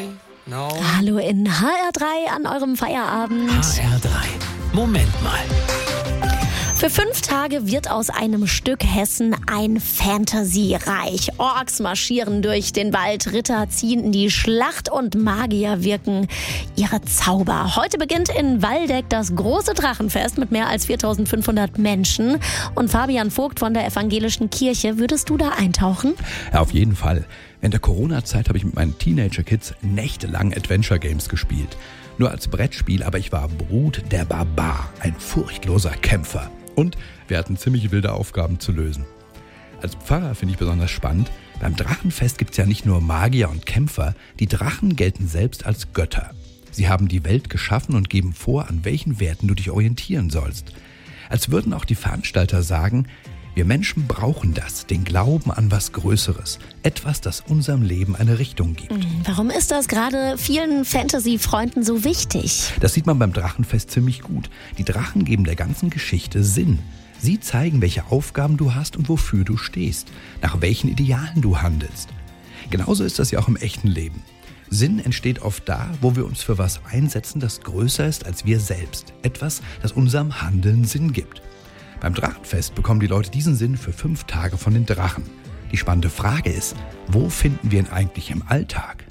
Hallo in HR3 an eurem Feierabend. HR3. Moment mal. Für 5 Tage wird aus einem Stück Hessen ein Fantasiereich. Orks marschieren durch den Wald, Ritter ziehen in die Schlacht und Magier wirken ihre Zauber. Heute beginnt in Waldeck das große Drachenfest mit mehr als 4.500 Menschen. Und Fabian Vogt von der Evangelischen Kirche, würdest du da eintauchen? Ja, auf jeden Fall. Während der Corona-Zeit habe ich mit meinen Teenager-Kids nächtelang Adventure-Games gespielt. Nur als Brettspiel, aber ich war Brut der Barbar, ein furchtloser Kämpfer. Und wir hatten ziemlich wilde Aufgaben zu lösen. Als Pfarrer finde ich besonders spannend, beim Drachenfest gibt es ja nicht nur Magier und Kämpfer, die Drachen gelten selbst als Götter. Sie haben die Welt geschaffen und geben vor, an welchen Werten du dich orientieren sollst. Als würden auch die Veranstalter sagen, wir Menschen brauchen das, den Glauben an was Größeres, etwas, das unserem Leben eine Richtung gibt. Warum ist das gerade vielen Fantasy-Freunden so wichtig? Das sieht man beim Drachenfest ziemlich gut. Die Drachen geben der ganzen Geschichte Sinn. Sie zeigen, welche Aufgaben du hast und wofür du stehst, nach welchen Idealen du handelst. Genauso ist das ja auch im echten Leben. Sinn entsteht oft da, wo wir uns für was einsetzen, das größer ist als wir selbst. Etwas, das unserem Handeln Sinn gibt. Beim Drachenfest bekommen die Leute diesen Sinn für 5 Tage von den Drachen. Die spannende Frage ist, wo finden wir ihn eigentlich im Alltag?